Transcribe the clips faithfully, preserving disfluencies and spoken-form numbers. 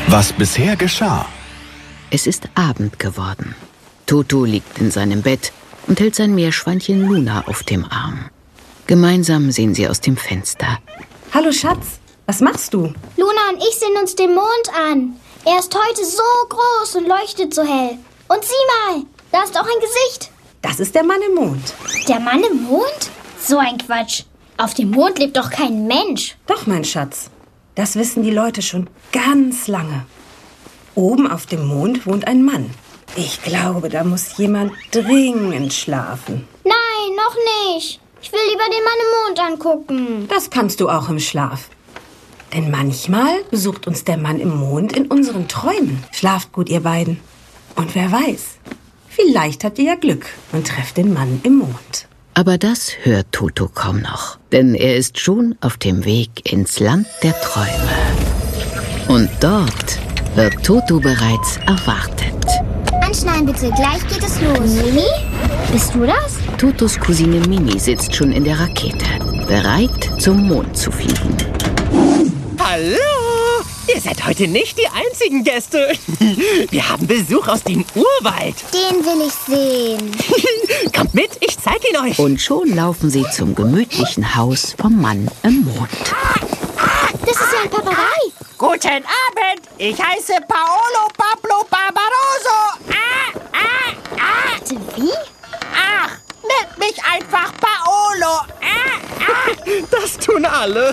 Was bisher geschah. Es ist Abend geworden. Toto liegt in seinem Bett und hält sein Meerschweinchen Luna auf dem Arm. Gemeinsam sehen sie aus dem Fenster. Hallo Schatz, was machst du? Luna und ich sehen uns den Mond an. Er ist heute so groß und leuchtet so hell. Und sieh mal, da ist auch ein Gesicht. Das ist der Mann im Mond. Der Mann im Mond? So ein Quatsch. Auf dem Mond lebt doch kein Mensch. Doch, mein Schatz. Das wissen die Leute schon ganz lange. Oben auf dem Mond wohnt ein Mann. Ich glaube, da muss jemand dringend schlafen. Nein, noch nicht. Ich will lieber den Mann im Mond angucken. Das kannst du auch im Schlaf. Denn manchmal besucht uns der Mann im Mond in unseren Träumen. Schlaft gut, ihr beiden. Und wer weiß, vielleicht habt ihr ja Glück und trefft den Mann im Mond. Aber das hört Toto kaum noch, denn er ist schon auf dem Weg ins Land der Träume. Und dort wird Toto bereits erwartet. Anschnallen bitte, gleich geht es los. Mimi, bist du das? Totos Cousine Mimi sitzt schon in der Rakete, bereit zum Mond zu fliegen. Hallo! Ihr seid heute nicht die einzigen Gäste. Wir haben Besuch aus dem Urwald. Den will ich sehen. Kommt mit, ich zeig ihn euch. Und schon laufen sie zum gemütlichen Haus vom Mann im Mond. Das ist ja ein Papagei. Guten Abend, ich heiße Paolo Pablo Barbaroso. Ah, ah, ah. Bitte, wie? Ach, nennt mich einfach Paolo. Ah, ah. Das tun alle.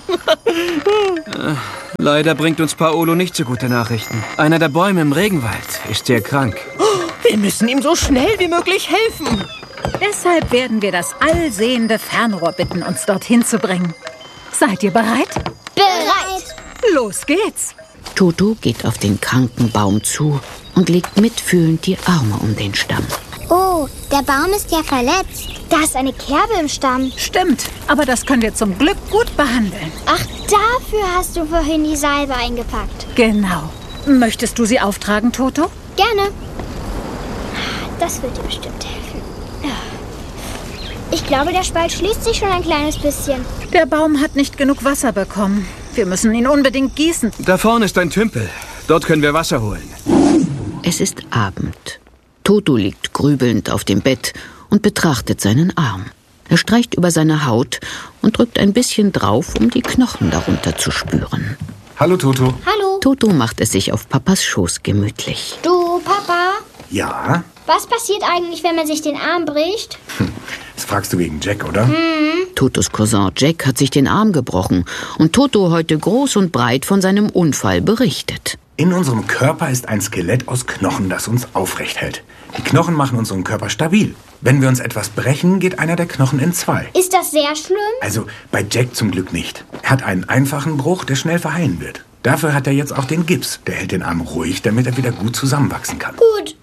Leider bringt uns Paolo nicht so gute Nachrichten. Einer der Bäume im Regenwald ist sehr krank. Wir müssen ihm so schnell wie möglich helfen. Deshalb werden wir das allsehende Fernrohr bitten, uns dorthin zu bringen. Seid ihr bereit? Bereit. Los geht's. Toto geht auf den kranken Baum zu und legt mitfühlend die Arme um den Stamm. Oh, der Baum ist ja verletzt. Da ist eine Kerbe im Stamm. Stimmt, aber das können wir zum Glück gut behandeln. Ach, dafür hast du vorhin die Salbe eingepackt. Genau. Möchtest du sie auftragen, Toto? Gerne. Das wird dir bestimmt helfen. Ich glaube, der Spalt schließt sich schon ein kleines bisschen. Der Baum hat nicht genug Wasser bekommen. Wir müssen ihn unbedingt gießen. Da vorne ist ein Tümpel. Dort können wir Wasser holen. Es ist Abend. Toto liegt grübelnd auf dem Bett und betrachtet seinen Arm. Er streicht über seine Haut und drückt ein bisschen drauf, um die Knochen darunter zu spüren. Hallo, Toto. Hallo. Toto macht es sich auf Papas Schoß gemütlich. Du, Papa, Ja? was passiert eigentlich, wenn man sich den Arm bricht? Das fragst du wegen Jack, oder? Totos Cousin Jack hat sich den Arm gebrochen und Toto heute groß und breit von seinem Unfall berichtet. In unserem Körper ist ein Skelett aus Knochen, das uns aufrecht hält. Die Knochen machen unseren Körper stabil. Wenn wir uns etwas brechen, geht einer der Knochen in zwei. Ist das sehr schlimm? Also bei Jack zum Glück nicht. Er hat einen einfachen Bruch, der schnell verheilen wird. Dafür hat er jetzt auch den Gips. Der hält den Arm ruhig, damit er wieder gut zusammenwachsen kann. Gut.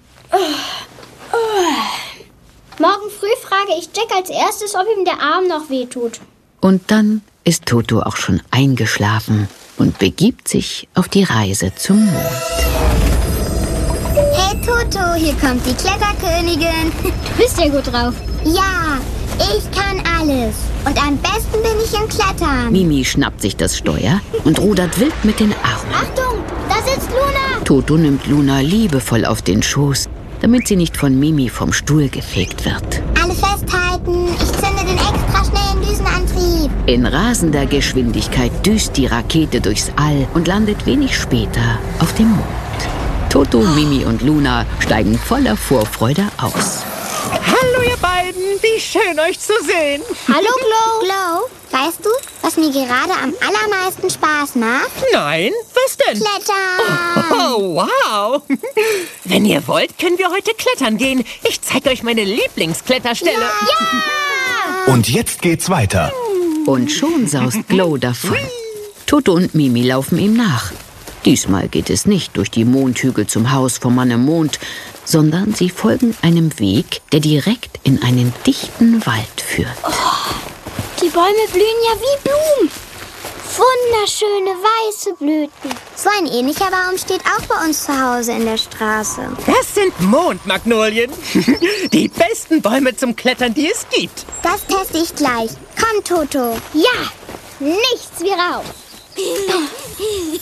Morgen früh frage ich Jack als erstes, ob ihm der Arm noch wehtut. Und dann ist Toto auch schon eingeschlafen und begibt sich auf die Reise zum Mond. Hey Toto, hier kommt die Kletterkönigin. Du bist ja gut drauf. Ja, ich kann alles. Und am besten bin ich im Klettern. Mimi schnappt sich das Steuer und rudert wild mit den Armen. Achtung, da sitzt Luna. Toto nimmt Luna liebevoll auf den Schoß, damit sie nicht von Mimi vom Stuhl gefegt wird. Alle festhalten, ich zünde den extra schnellen Düsenantrieb. In rasender Geschwindigkeit düst die Rakete durchs All und landet wenig später auf dem Mond. Toto, Mimi und Luna steigen voller Vorfreude aus. Hallo ihr beiden, wie schön euch zu sehen. Hallo Glow. Glow, weißt du, was mir gerade am allermeisten Spaß macht? Nein, was denn? Klettern. Oh, wow. Wenn ihr wollt, können wir heute klettern gehen. Ich zeige euch meine Lieblingskletterstelle. Ja. Und jetzt geht's weiter. Und schon saust Glow davon. Toto und Mimi laufen ihm nach. Diesmal geht es nicht durch die Mondhügel zum Haus vom Mann im Mond, sondern sie folgen einem Weg, der direkt in einen dichten Wald führt. Die Bäume blühen ja wie Blumen. Wunderschöne weiße Blüten. So ein ähnlicher Baum steht auch bei uns zu Hause in der Straße. Das sind Mondmagnolien. Die besten Bäume zum Klettern, die es gibt. Das teste ich gleich. Komm, Toto. Ja, nichts wie raus.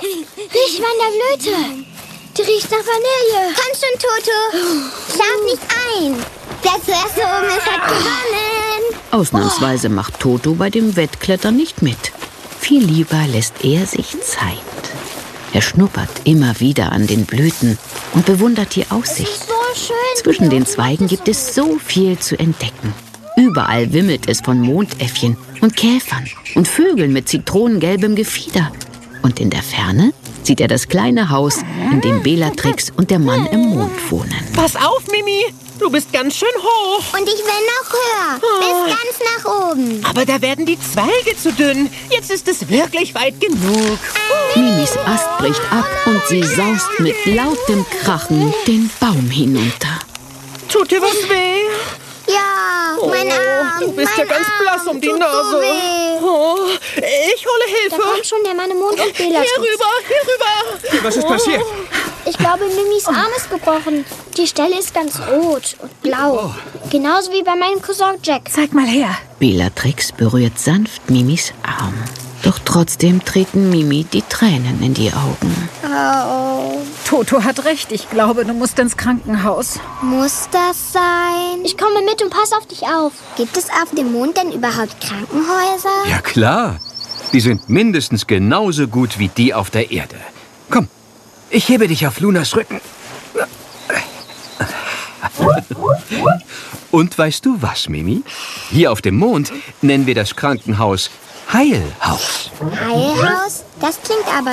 Riech mal an der Blüte. Die riecht nach Vanille. Komm schon, Toto. Schlaf nicht ein. Der zuerst oben ist, hat gewonnen. Ausnahmsweise macht Toto bei dem Wettklettern nicht mit. Viel lieber lässt er sich Zeit. Er schnuppert immer wieder an den Blüten und bewundert die Aussicht. So schön. Zwischen den Zweigen gibt es so viel zu entdecken. Überall wimmelt es von Mondäffchen und Käfern und Vögeln mit zitronengelbem Gefieder. Und in der Ferne sieht er das kleine Haus, in dem Bellatrix und der Mann im Mond wohnen. Pass auf, Mimi. Du bist ganz schön hoch. Und ich will noch höher. Bis ganz nach oben. Aber da werden die Zweige zu dünn. Jetzt ist es wirklich weit genug. Mimis Ast bricht ab und sie saust mit lautem Krachen den Baum hinunter. Tut dir was weh? Ja, mein Arm. Du bist ja mein ganz Arm. blass um die Tut Nase. So weh. Oh, ich hole Da Hilfe. kommt schon der Mann im Mond und Hier Bellatrix. rüber, hier rüber. Was ist passiert? Ich glaube, Mimis Arm ist gebrochen. Die Stelle ist ganz rot und blau. Genauso wie bei meinem Cousin Jack. Zeig mal her. Bellatrix berührt sanft Mimis Arm. Doch trotzdem treten Mimi die Tränen in die Augen. Oh, Toto hat recht. Ich glaube, du musst ins Krankenhaus. muss das sein? Ich komme mit und pass auf dich auf. Gibt es auf dem Mond denn überhaupt Krankenhäuser? Ja, klar. Die sind mindestens genauso gut wie die auf der Erde. Komm, ich hebe dich auf Lunas Rücken. Und weißt du was, Mimi? Hier auf dem Mond nennen wir das Krankenhaus Heilhaus. Heilhaus? Das klingt aber